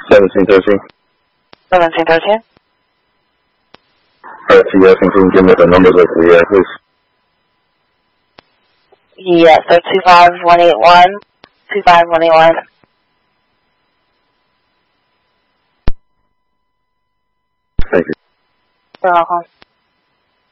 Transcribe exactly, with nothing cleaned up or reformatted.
seventeen thirteen. seventeen thirteen? Alright, so yes, and can you give me the numbers of the air, please? Yes, so two five one eight one, two five one eight one. Thank you. You're welcome.